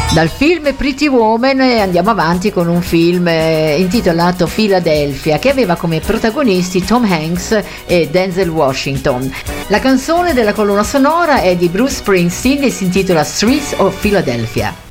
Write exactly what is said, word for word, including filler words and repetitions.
Dal film Pretty Woman andiamo avanti con un film intitolato Philadelphia, che aveva come protagonisti Tom Hanks e Denzel Washington. La canzone della colonna sonora è di Bruce Springsteen e si intitola Streets of Philadelphia.